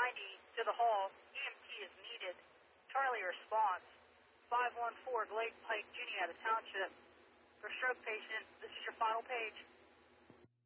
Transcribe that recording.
to the hall. EMT is needed. Charlie response. 514 Glade Pike, Juniata Township. For stroke patient, this is your final page.